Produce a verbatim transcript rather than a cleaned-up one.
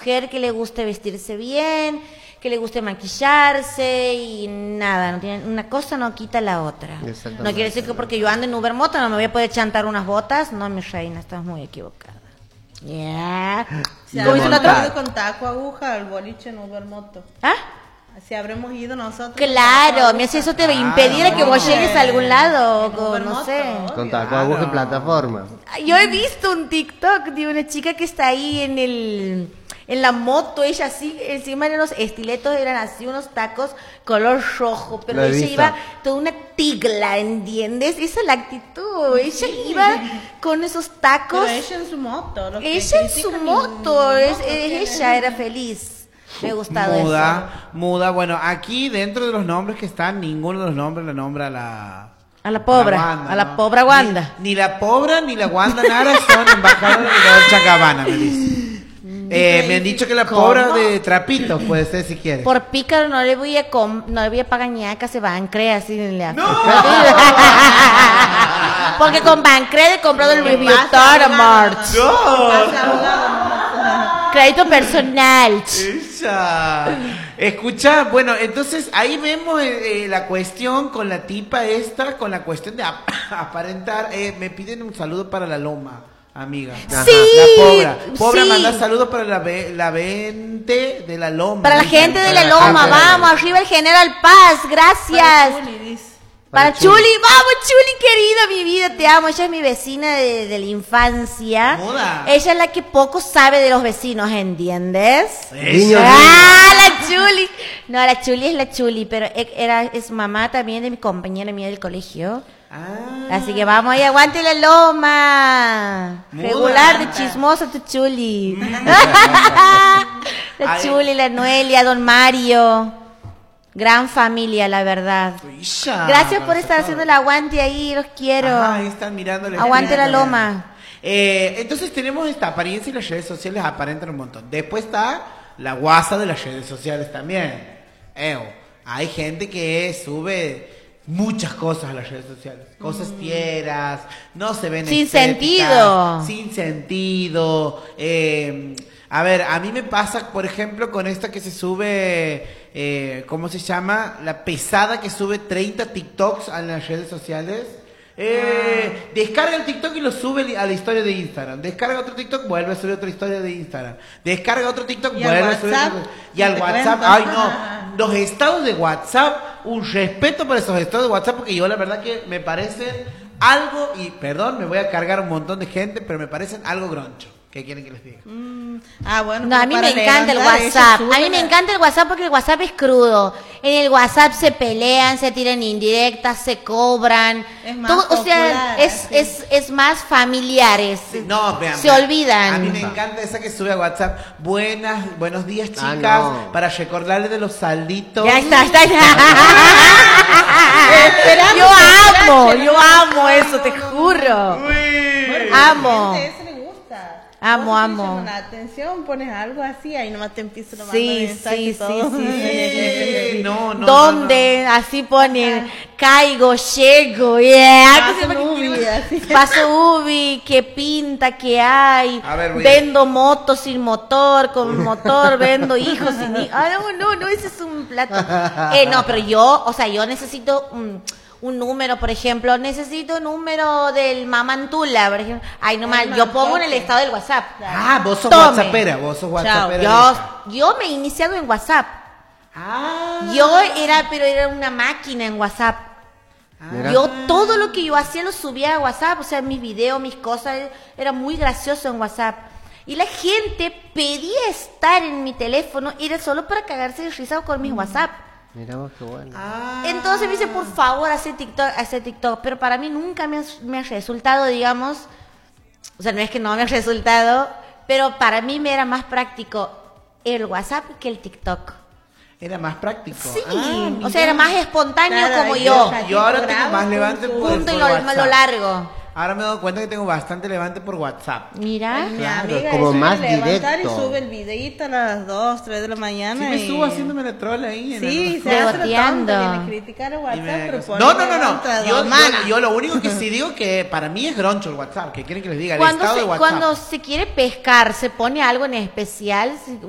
mujer que le guste vestirse bien, que le guste maquillarse y nada, no tiene, una cosa no quita la otra. No quiere decir que porque yo ando en Uber Moto no me voy a poder chantar unas botas. No, mi reina, estás muy equivocada. Yeah. Si habremos ido con taco aguja al boliche en Uber Moto. ¿Ah? Si habremos ido nosotros. Claro, mira, si eso te impediera ah, no, que vos llegues a algún lado, con, no sé. Con taco aguja en plataforma. Yo he visto un TikTok de una chica que está ahí en el... En la moto, ella así, encima de los estiletos eran así unos tacos color rojo, pero ella visto. Iba toda una tigla, ¿entiendes? Esa es la actitud, ella sí. Iba con esos tacos. Pero ella en su moto. Ella en su moto, es, es, ella era feliz. Me ha gustado muda, eso. Muda, bueno, aquí dentro de los nombres que están, ninguno de los nombres le nombra a la... A la pobre, a la, Wanda, a la ¿no? pobre Wanda. Ni, ni la pobre ni la Wanda Nara son embajadores de Dolce Gabbana, me dice. Eh, me han dicho que la pobre de trapitos puede ser si quieres. Por pícaro no le voy a com no le voy a pagar ñaca, se Bancre así en la. ¡No! Porque con Bancre he comprado el Louis Vuitton March. ¡No! Crédito personal. Esa. Escucha, bueno, entonces ahí vemos eh, la cuestión con la tipa esta, con la cuestión de ap aparentar. Eh, me piden un saludo para la Loma. Amiga. Ajá. Sí. La Pobra. Pobra sí. Manda saludos para la, ve, la vente de la Loma. Para la gente de la Loma. Vamos, arriba el General Paz. Gracias. Para Chuli, para para Chuli. Chuli. Vamos, Chuli, querida, mi vida, te amo. Ella es mi vecina de, de la infancia. Moda. Ella es la que poco sabe de los vecinos, ¿entiendes? Eso. Ah, la Chuli. No, la Chuli es la Chuli, pero era, es mamá también de mi compañera mía del colegio. Ah. Así que vamos ahí, aguante la Loma. Muda. Regular de chismosa tu Chuli. La Chuli, la Noelia, don Mario. Gran familia, la verdad. Uisha, gracias por estar haciendo el aguante ahí, los quiero. Ajá, ahí están mirándole. Aguante la Loma. Eh, entonces tenemos esta apariencia y las redes sociales aparentan un montón. Después está la guasa de las redes sociales también. Eo, hay gente que sube muchas cosas a las redes sociales, cosas mm. fieras, no se ven sin sentido, sin sentido. Eh, a ver, a mí me pasa, por ejemplo, con esta que se sube, eh, ¿cómo se llama? La pesada que sube treinta TikToks a las redes sociales. Eh, ah. Descarga el TikTok y lo sube a la historia de Instagram. Descarga otro TikTok, vuelve a subir otra historia de Instagram. Descarga otro TikTok, vuelve a subir otro... Y al WhatsApp, ay no. Los estados de WhatsApp, un respeto por esos estados de WhatsApp, porque yo la verdad que me parecen algo, y perdón, me voy a cargar un montón de gente, pero me parecen algo groncho. ¿Qué quieren que les diga? Mm, ah, bueno. No, a mí me encanta el WhatsApp. A mí me encanta el WhatsApp porque el WhatsApp es crudo. En el WhatsApp se pelean, se tiran indirectas, se cobran. Es más todo, popular, o sea, es, sí. es, es más familiares. Sí, no, vean, se vean. olvidan. A mí me encanta esa que sube a WhatsApp. Buenas, buenos días, chicas. Ah, no. Para recordarles de los salditos. Ya está, está. Esperamos, yo amo, yo amo eso, te juro. Uy. Amo. Amo, amo. La atención, pones algo así, ahí nomás te empiezo a mandar sí, mensajes sí, y todo. Sí, sí, sí. No, no, ¿Dónde? No, no. Así ponen, caigo, llego, yeah. Paso ubi, así. Paso ubi, que pinta, que hay. A ver, vendo motos sin motor, con motor, vendo hijos sin hijos. Ah, no, no, no, ese es un plato. Eh, no, pero yo, o sea, yo necesito... Um, un número, por ejemplo, necesito un número del Mamantula, por ejemplo. Ay, no mal, yo pongo en el estado del WhatsApp. Ah, vos sos Tome. WhatsAppera, vos sos WhatsAppera. Yo, yo me he iniciado en WhatsApp. Ah. Yo era, pero era una máquina en WhatsApp. Ah. Yo todo lo que yo hacía lo subía a WhatsApp, o sea, mis videos, mis cosas, era muy gracioso en WhatsApp. Y la gente pedía estar en mi teléfono, era solo para cagarse de risa con mis WhatsApp. Mira vos, qué bueno. Ah. Entonces me dice, por favor, hace TikTok, hace TikTok. Pero para mí nunca me ha, me ha resultado, digamos, o sea, no es que no me ha resultado, pero para mí me era más práctico el WhatsApp que el TikTok. Era más práctico. Sí, ah, o sea, era más espontáneo Nada, como yo. yo. Yo ahora tengo más levante por, punto por y lo, WhatsApp. lo largo. Ahora me he dado cuenta que tengo bastante levante por WhatsApp. Mira. Mi claro, amiga como más levantar directo. y sube el videito a las dos, tres de la mañana. Sí, me y... subo haciéndome la trola ahí. Sí, en se hace Reboteando. la tonta, viene a criticar a WhatsApp, pero pone No, no, no, no. Yo, yo, yo, yo lo único que sí digo que para mí es groncho el WhatsApp. ¿Qué quieren que les diga? El Cuando estado se, de WhatsApp. cuando se quiere pescar, se pone algo en especial.